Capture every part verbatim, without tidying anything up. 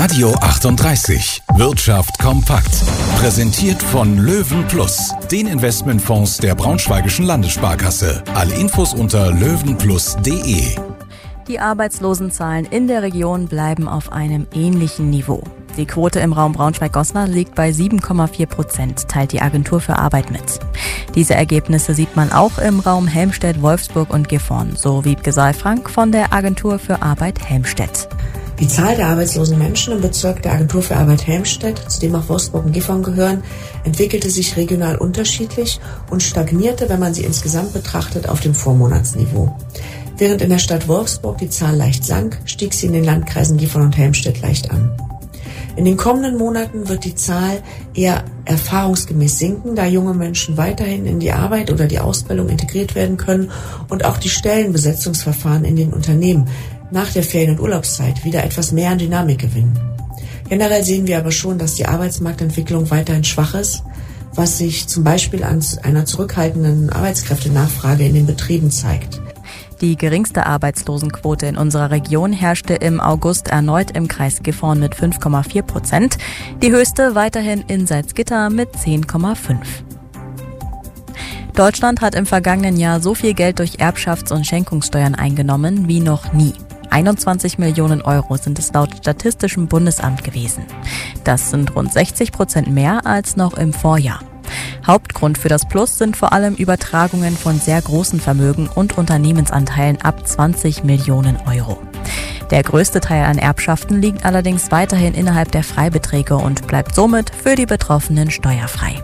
Radio achtunddreißig. Wirtschaft kompakt. Präsentiert von Löwen Plus, den Investmentfonds der Braunschweigischen Landessparkasse. Alle Infos unter löwenplus punkt de. Die Arbeitslosenzahlen in der Region bleiben auf einem ähnlichen Niveau. Die Quote im Raum Braunschweig-Goslar liegt bei sieben Komma vier Prozent, teilt die Agentur für Arbeit mit. Diese Ergebnisse sieht man auch im Raum Helmstedt, Wolfsburg und Gifhorn, so Wiebke Saalfrank von der Agentur für Arbeit Helmstedt. Die Zahl der arbeitslosen Menschen im Bezirk der Agentur für Arbeit Helmstedt, zu dem auch Wolfsburg und Gifhorn gehören, entwickelte sich regional unterschiedlich und stagnierte, wenn man sie insgesamt betrachtet, auf dem Vormonatsniveau. Während in der Stadt Wolfsburg die Zahl leicht sank, stieg sie in den Landkreisen Gifhorn und Helmstedt leicht an. In den kommenden Monaten wird die Zahl eher erfahrungsgemäß sinken, da junge Menschen weiterhin in die Arbeit oder die Ausbildung integriert werden können und auch die Stellenbesetzungsverfahren in den Unternehmen nach der Ferien- und Urlaubszeit wieder etwas mehr an Dynamik gewinnen. Generell sehen wir aber schon, dass die Arbeitsmarktentwicklung weiterhin schwach ist, was sich zum Beispiel an einer zurückhaltenden Arbeitskräftenachfrage in den Betrieben zeigt. Die geringste Arbeitslosenquote in unserer Region herrschte im August erneut im Kreis Gifhorn mit fünf Komma vier Prozent, die höchste weiterhin in Salzgitter mit zehn Komma fünf. Deutschland hat im vergangenen Jahr so viel Geld durch Erbschafts- und Schenkungssteuern eingenommen wie noch nie. einundzwanzig Millionen Euro sind es laut Statistischem Bundesamt gewesen. Das sind rund sechzig Prozent mehr als noch im Vorjahr. Hauptgrund für das Plus sind vor allem Übertragungen von sehr großen Vermögen und Unternehmensanteilen ab zwanzig Millionen Euro. Der größte Teil an Erbschaften liegt allerdings weiterhin innerhalb der Freibeträge und bleibt somit für die Betroffenen steuerfrei.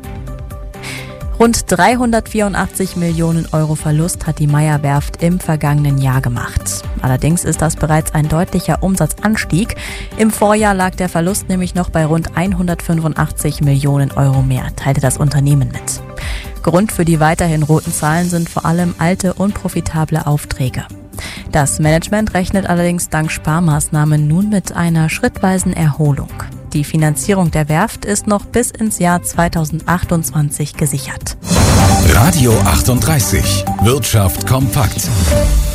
Rund dreihundertvierundachtzig Millionen Euro Verlust hat die Meyer-Werft im vergangenen Jahr gemacht. Allerdings ist das bereits ein deutlicher Umsatzanstieg. Im Vorjahr lag der Verlust nämlich noch bei rund hundertfünfundachtzig Millionen Euro mehr, teilte das Unternehmen mit. Grund für die weiterhin roten Zahlen sind vor allem alte, unprofitable Aufträge. Das Management rechnet allerdings dank Sparmaßnahmen nun mit einer schrittweisen Erholung. Die Finanzierung der Werft ist noch bis ins Jahr zweitausendachtundzwanzig gesichert. Radio achtunddreißig. Wirtschaft kompakt.